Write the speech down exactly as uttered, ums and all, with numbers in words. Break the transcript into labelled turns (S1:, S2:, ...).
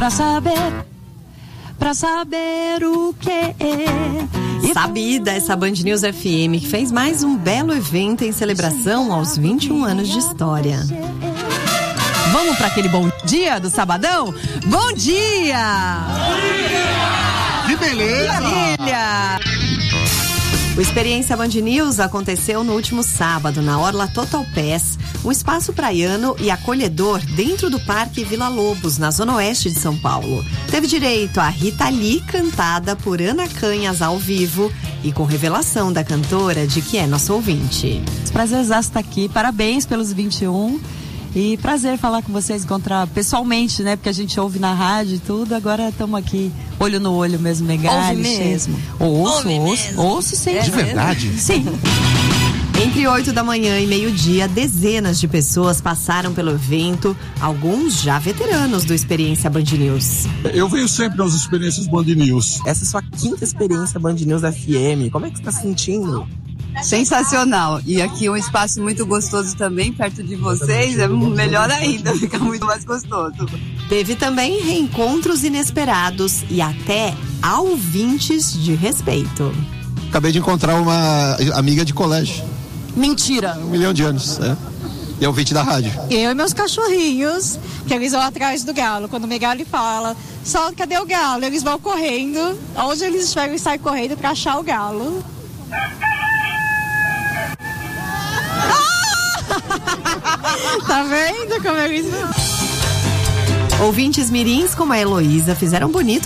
S1: Pra saber, pra saber o que é.
S2: Sabida, essa Band News F M, que fez mais um belo evento em celebração aos vinte e um anos de história.
S1: Vamos para aquele bom dia do sabadão? Bom dia!
S3: Bom dia! Que beleza!
S1: Maravilha!
S2: O Experiência Band News aconteceu no último sábado, na Orla Total Pass, um espaço praiano e acolhedor dentro do Parque Vila Lobos, na zona oeste de São Paulo. Teve direito a Rita Lee, cantada por Ana Canhas ao vivo e com revelação da cantora de que é nosso ouvinte.
S1: Prazerzaço estar aqui, parabéns pelos vinte e um. E prazer falar com vocês, encontrar pessoalmente, né? Porque a gente ouve na rádio e tudo, agora estamos aqui, olho no olho mesmo, Megali.
S2: Ouve mesmo?
S1: Ouço, ouço, ouço sim.
S3: É de verdade?
S1: Sim.
S2: Entre oito da manhã e meio-dia, dezenas de pessoas passaram pelo evento, alguns já veteranos do Experiência Band News.
S3: Eu venho sempre nas experiências Band News.
S4: Essa é a sua quinta experiência Band News F M, como é que você está se sentindo?
S5: Sensacional, e aqui um espaço muito gostoso também, perto de vocês, é melhor ainda, fica muito mais gostoso.
S2: Teve também reencontros inesperados e até ouvintes de respeito.
S6: Acabei de encontrar uma amiga de colégio.
S1: Mentira!
S6: Um milhão de anos, é. E é ouvinte da rádio.
S7: Eu e meus cachorrinhos, que eles vão atrás do galo. Quando o Megali fala, só cadê o galo? Eles vão correndo, onde eles estiverem, eles saem correndo pra achar o galo. Tá vendo como eles...
S2: Ouvintes mirins como a Heloísa fizeram bonito